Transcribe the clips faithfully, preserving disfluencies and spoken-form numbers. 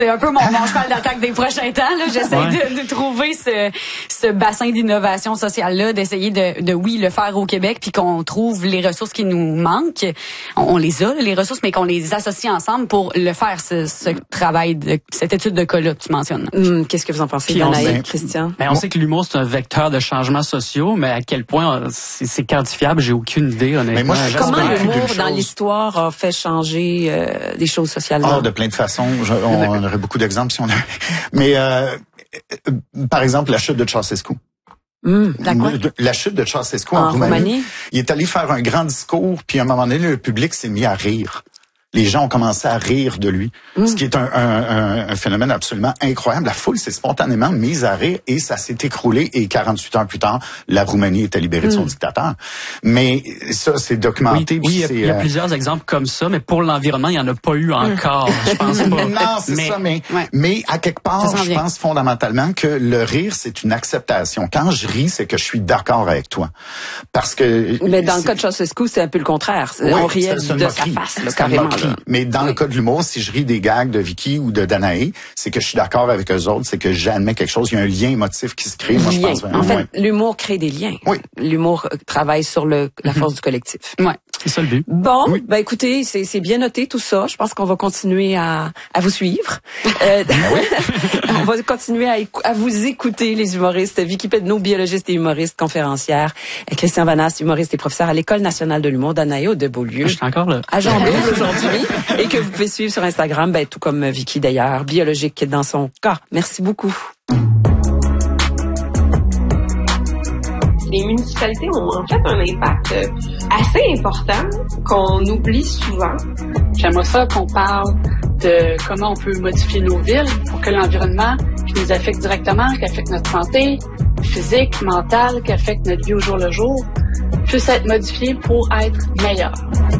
C'est un peu mon, mon cheval d'attaque des prochains temps. Là. J'essaie ouais. de, de trouver ce, ce bassin d'innovation sociale-là, d'essayer de, de, oui, le faire au Québec, puis qu'on trouve les ressources qui nous manquent. On, on les a, les ressources, mais qu'on les associe ensemble pour le faire, ce, ce travail, de, cette étude de cas-là que tu mentionnes. Hum, qu'est-ce que vous en pensez, Danae, Christian? Ben, on sait que l'humour, c'est un vecteur de changements sociaux, mais à quel point c'est, c'est quantifiable, j'ai aucune idée, honnêtement. Mais moi, je comment l'humour, dans l'histoire, a fait changer euh, des choses socialement? Oh, de plein de façons. Je, on, on aurait beaucoup d'exemples si on avait. Mais euh, par exemple, la chute de Ceausescu. Mmh, la chute de Ceausescu en, en Roumanie. Roumanie. Il est allé faire un grand discours, puis à un moment donné, le public s'est mis à rire. Les gens ont commencé à rire de lui, mmh. ce qui est un, un, un, un phénomène absolument incroyable. La foule s'est spontanément mise à rire et ça s'est écroulé. Et quarante-huit heures plus tard, la Roumanie était libérée mmh. de son dictateur. Mais ça, c'est documenté. Oui, oui il, y a, c'est, il y a euh... plusieurs exemples comme ça, mais pour l'environnement, il n'y en a pas eu encore. Mmh. Je pense pas. Non, c'est mais, ça. Mais, ouais. mais à quelque part, je pense fondamentalement que le rire, c'est une acceptation. Quand je ris, c'est que je suis d'accord avec toi. Parce que. Mais dans le cas de Ceausescu, c'est un peu le contraire. Oui, on riait de sa face, là, carrément. Mais dans oui. le cas de l'humour, si je ris des gags de Vicky ou de Danae, c'est que je suis d'accord avec eux autres, c'est que j'admets quelque chose, il y a un lien émotif qui se crée. Moi, je pense en fait, l'humour crée des liens. Oui. L'humour travaille sur le, la force mm-hmm. du collectif. Ouais. C'est ça le but. Bon, oui. ben écoutez, c'est, c'est bien noté tout ça. Je pense qu'on va continuer à, à vous suivre. Euh, on va continuer à, à vous écouter, les humoristes. Vicky Pedneau, biologiste et humoriste, conférencière. Et Christian Vanasse, humoriste et professeur à l'École nationale de l'humour d'Anaïo de Beaulieu. Je suis encore là. Agent double aujourd'hui. Et que vous pouvez suivre sur Instagram, ben, tout comme Vicky d'ailleurs, biologique dans son cas. Merci beaucoup. Les municipalités ont en fait un impact assez important qu'on oublie souvent. J'aimerais ça qu'on parle de comment on peut modifier nos villes pour que l'environnement qui nous affecte directement, qui affecte notre santé physique, mentale, qui affecte notre vie au jour le jour, puisse être modifié pour être meilleur.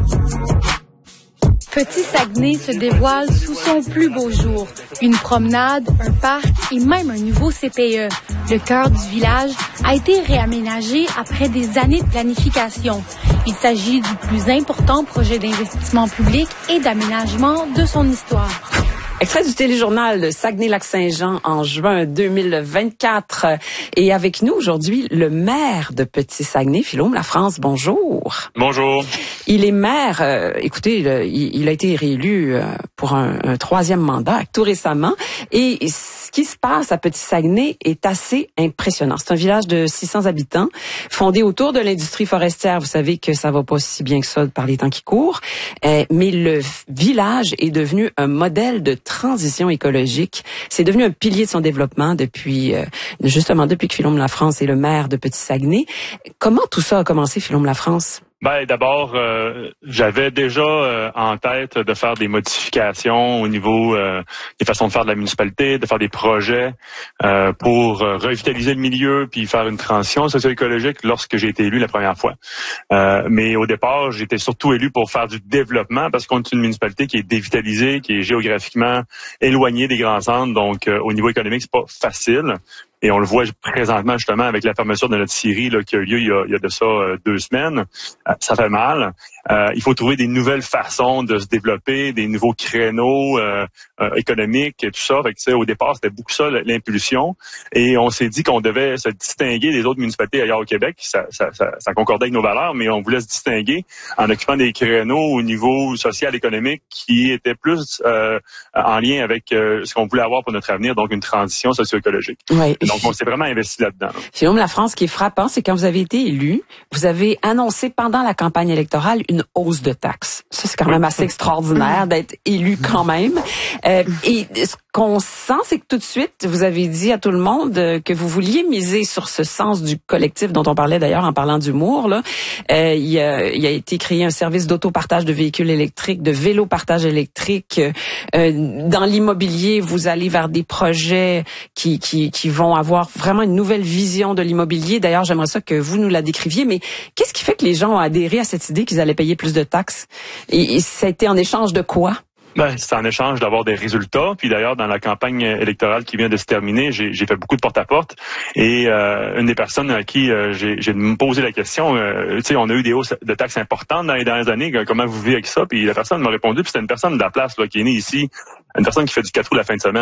Petit Saguenay se dévoile sous son plus beau jour. Une promenade, un parc et même un nouveau C P E. Le cœur du village a été réaménagé après des années de planification. Il s'agit du plus important projet d'investissement public et d'aménagement de son histoire. Extrait du téléjournal de Saguenay-Lac-Saint-Jean en juin deux mille vingt-quatre. Et avec nous aujourd'hui, le maire de Petit-Saguenay, Philaume Lafrance. Bonjour. Bonjour. Il est maire, euh, écoutez, le, il, il a été réélu euh, pour un, un troisième mandat tout récemment. Et ce qui se passe à Petit-Saguenay est assez impressionnant. C'est un village de six cents habitants, fondé autour de l'industrie forestière. Vous savez que ça va pas si bien que ça par les temps qui courent. Euh, mais le village est devenu un modèle de transition écologique. C'est devenu un pilier de son développement depuis, euh, justement, depuis que Philaume Lafrance est le maire de Petit-Saguenay. Comment tout ça a commencé, Philaume Lafrance? Ben d'abord, euh, j'avais déjà euh, en tête de faire des modifications au niveau euh, des façons de faire de la municipalité, de faire des projets euh, pour euh, revitaliser le milieu puis faire une transition socio-écologique lorsque j'ai été élu la première fois. Euh, mais au départ, j'étais surtout élu pour faire du développement parce qu'on est une municipalité qui est dévitalisée, qui est géographiquement éloignée des grands centres, donc euh, au niveau économique, c'est pas facile. Et on le voit présentement justement avec la fermeture de notre scierie là, qui a eu lieu il y a, il y a de ça euh, deux semaines. Euh, ça fait mal. Euh, il faut trouver des nouvelles façons de se développer, des nouveaux créneaux euh, euh, économiques et tout ça. Fait que, tu sais, au départ, c'était beaucoup ça l'impulsion. Et on s'est dit qu'on devait se distinguer des autres municipalités ailleurs au Québec. Ça, ça, ça, ça concordait avec nos valeurs, mais on voulait se distinguer en occupant des créneaux au niveau social, économique qui étaient plus euh, en lien avec euh, ce qu'on voulait avoir pour notre avenir, donc une transition socio-écologique. Oui. Donc, on s'est vraiment investi là-dedans. Là. Philaume Lafrance, ce qui est frappant, c'est quand vous avez été élu, vous avez annoncé pendant la campagne électorale une hausse de taxes. Ça, c'est quand même assez extraordinaire d'être élu quand même. Euh, et ce qu'on sent, c'est que tout de suite, vous avez dit à tout le monde que vous vouliez miser sur ce sens du collectif dont on parlait d'ailleurs en parlant d'humour. Là, euh, il, a, il a été créé un service d'autopartage de véhicules électriques, de vélo partage électrique. Euh, dans l'immobilier, vous allez vers des projets qui, qui, qui vont avoir vraiment une nouvelle vision de l'immobilier. D'ailleurs, j'aimerais ça que vous nous la décriviez, mais qu'est-ce qui fait que les gens ont adhéré à cette idée qu'ils allaient payer plus de taxes? Et, et ça a été en échange de quoi? Ben, c'est en échange d'avoir des résultats. Puis d'ailleurs, dans la campagne électorale qui vient de se terminer, j'ai, j'ai fait beaucoup de porte-à-porte. Et euh, une des personnes à qui euh, j'ai, j'ai posé la question, euh, tu sais, on a eu des hausses de taxes importantes dans les dernières années. Comment vous vivez avec ça? Puis la personne m'a répondu, puis c'était une personne de la place là, qui est née ici, une personne qui fait du quatre roues la fin de semaine.